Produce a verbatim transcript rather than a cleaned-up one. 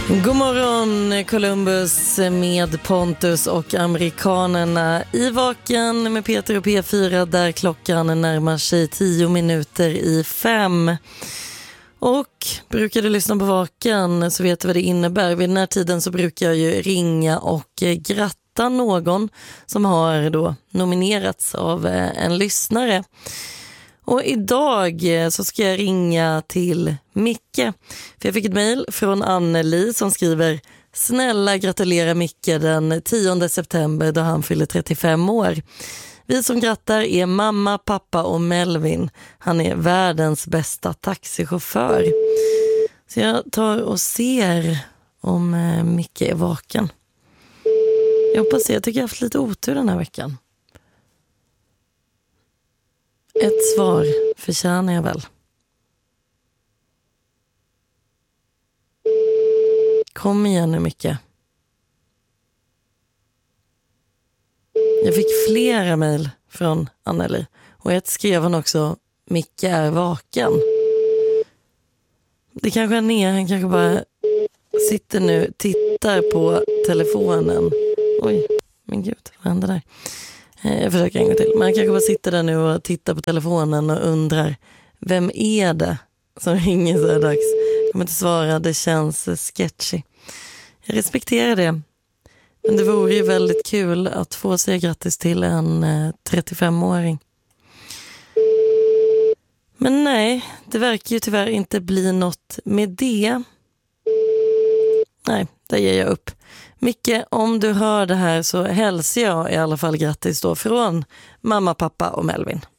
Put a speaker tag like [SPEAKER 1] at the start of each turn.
[SPEAKER 1] God morgon Columbus med Pontus och amerikanerna i Vaken med Peter och P fyra där klockan närmar sig tio minuter i fem. Och brukar du lyssna på Vaken så vet du vad det innebär. Vid den här tiden så brukar jag ju ringa och gratta någon som har då nominerats av en lyssnare. Och idag så ska jag ringa till Micke. För jag fick ett mejl från Anneli som skriver: snälla gratulera Micke den tionde september då han fyller trettiofem år. Vi som grattar är mamma, pappa och Melvin. Han är världens bästa taxichaufför. Så jag tar och ser om Micke är vaken. Jag hoppas det. Jag tycker jag har haft lite otur den här veckan. Ett svar förtjänar jag väl. Kom igen nu Micke. Jag fick flera mejl från Anneli. Och ett skrev han också: Micke är vaken. Det kanske han är. Han kanske bara sitter nu, tittar på telefonen. Oj, men gud, vad hände där? Jag försöker en gång till. Man kanske bara sitter där nu och tittar på telefonen och undrar: vem är det som ringer så här dags? Jag kommer inte svara, det känns sketchy. Jag respekterar det. Men det vore ju väldigt kul att få säga grattis till en trettiofem-åring. Men nej, det verkar ju tyvärr inte bli något med det. Nej, där ger jag upp. Micke, om du hör det här så hälsar jag i alla fall grattis då från mamma, pappa och Melvin.